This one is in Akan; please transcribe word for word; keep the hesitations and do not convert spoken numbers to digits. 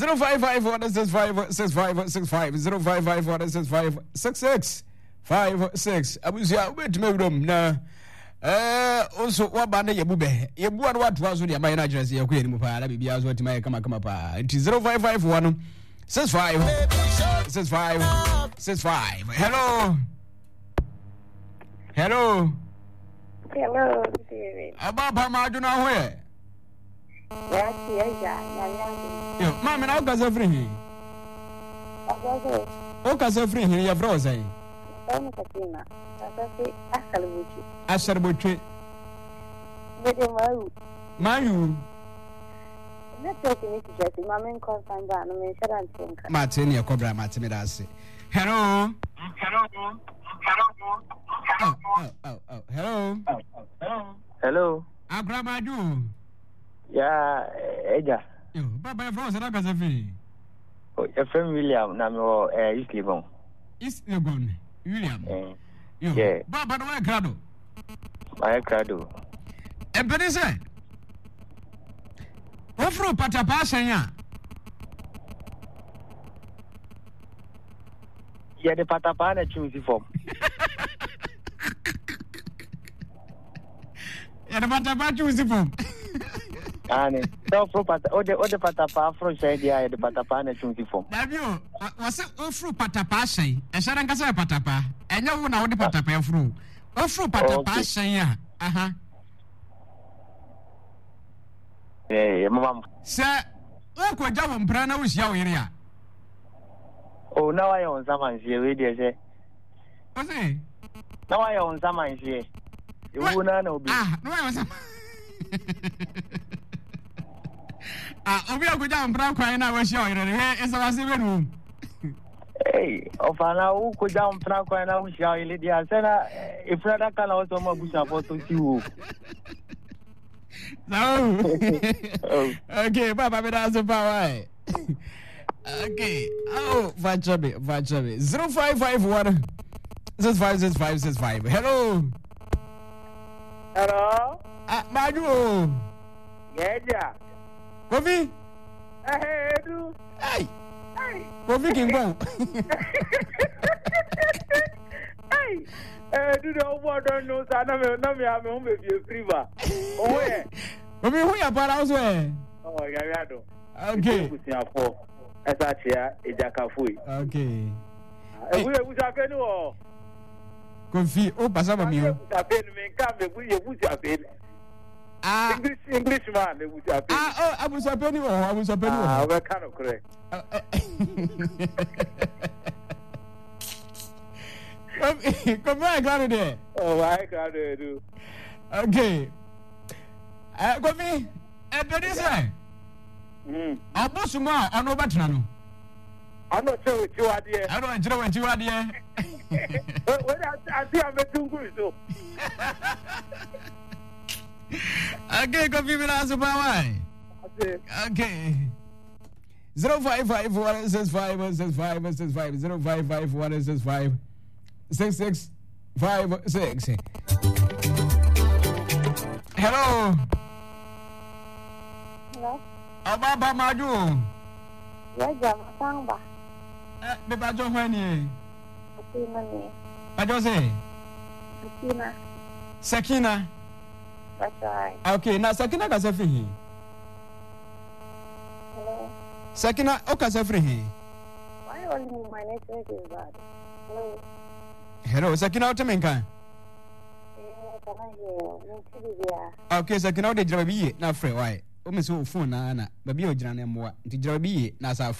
zero five five one six five six five six five zero five five one six five six six five six. Abusia wait me room na eh also wa bande yebu be yebu an what was the my address ye ko enimu pa na bibia so ti mai kama kama pa it is zero five five one six five six five six five. Hello hello hello David ababa ma aduna ho e yes yes yeah yo mama na o ka so free he o ka so free he ya bro say Ana Katina, Asasi Asarbuchi. Asarbuchi. Bede Mayu. Mayu. Network ni tijati, mama nkonsan ba no me shara ntinka. Martin ya kobra Martin dase. Hello. Hello. Hello. Oh, oh, oh, oh. Hello. Hello. Hello. Abramaju. Ya, eja. Yo, baba ya France na kasafi. Oh, ya friend William na me eh East Legon. East Legon. William. Eh. Yo. Yeah. Baba no krado. My krado. Empede se. Ofro patapa senya. Ya de patapa na choose form. Ya de patapa choose form. Ane. So ofro pata o de o de patapa afro say dia de patapa na choose form. Dabio, wase ofro patapa sen. E se dan kasa patapa. Enya wo na wo de patapa ofro. Ofro patapa sen ya. Aha. Eh, mama. Se o ko ja wo mpra na wo hia wo yere a. Oh, now I on someone here we dey say. O se. Now I on someone here. You na na obi. Ah, no I was. Ah, obi akoja mpra kwan na wo hia wo yere. He esa wase be no. Hey, ofana u ko ja mpra kwan na wo hia wo yere dia say na ifra da kana wo so ma busa for to si wo. No. Oh. Okay, Baba, me that's the power. Okay. Oh, Vachabe, Vachabe. Zero five five one six five six five six five. Hello. Hello. Ah, Maju. Yeah. Kofi. Hey, Edu. Hey. Hey. Kofi Kingo. Hey. Eh, do the over don't know so na me na me am home be free ba. Oh yeah. Kofi who ya para also eh. Oh, ya ya do. Okay. Kusia fo. Esa chia ejakafui. Okay. Eh, we we sabe ni o. Kofi, o passa ba mi o. Sabe ni me kan be we we sabe. Ah. English English man we sabe. Ah, oh, abu sabe ni o, abu sabe ni o. Ah, we kan of correct. Come on, got it there. Oh, I got it. Okay. Uh, Kofi, eh, but this way. Hmm. Abosuma ono batna no. Ano se o ti wa de. I don't know when you are there. When I see am betungu so. Okay, Kofi me last power. Okay. Zero five five one six five six five six five zero five five one six five six six five six. Hello. Hello. Ababa Maju. Ya jama sangba. Eh, be bajo hwani. Sakina ni. Bajo say. Sakina. Sakina. That's right. Okay, na Sakina ka se fi. Hello. Sakina o ka se fi. Why only my network is bad? Hello. Hello, Sakina o te menka. Eh, kana here. Ni dia. Okay, Sakina o de jira bi na frɛ why? O me so phone na na. Ba bi o jira na mo wa. Nti jira bi na sa